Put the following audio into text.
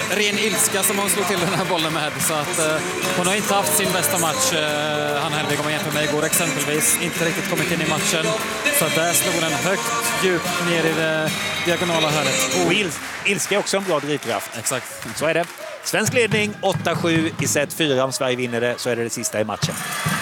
ren ilska som hon slog till den här bollen med. Så att hon har inte haft sin bästa match, Hanna Hellvig, om man jämför med igår exempelvis. Inte riktigt kommit in i matchen. Så där slog den högt, djupt ner i det diagonala hörnet. Och ilska är också en bra drivkraft. Exakt. Så är det. Svensk ledning 8-7 i set 4. Om Sverige vinner det så är det sista i matchen.